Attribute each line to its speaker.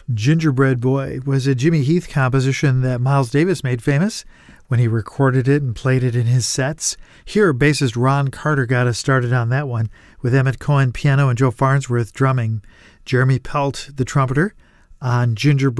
Speaker 1: Gingerbread Boy was a Jimmy Heath composition that Miles Davis made famous when he recorded it and played it in his sets. Here, bassist Ron Carter got us started on that one, with Emmett Cohen piano and Joe Farnsworth drumming. Jeremy Pelt, the trumpeter, on Gingerbread